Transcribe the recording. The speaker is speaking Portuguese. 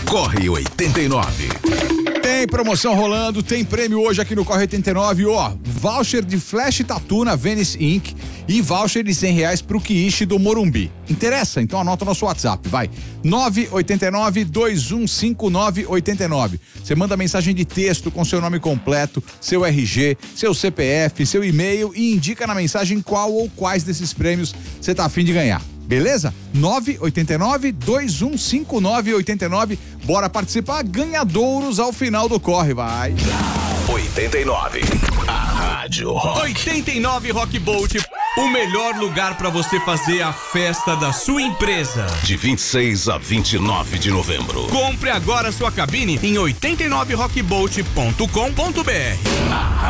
Corre 89. Tem promoção rolando, tem prêmio hoje aqui no Corre 89, ó, voucher de Flash Tattoo na Venice Inc. e voucher de R$100 pro Quiche do Morumbi. Interessa? Então anota o nosso WhatsApp, vai, 989-215989. Você manda mensagem de texto com seu nome completo, seu RG, seu CPF, seu e-mail e indica na mensagem qual ou quais desses prêmios você tá a fim de ganhar. Beleza? 989-215989. Bora participar, ganhadouros ao final do Corre, vai. 89. A Rádio Rock. 89 Rock Bolt, o melhor lugar para você fazer a festa da sua empresa. De 26 a 29 de novembro. Compre agora sua cabine em 89rockbolt.com.br.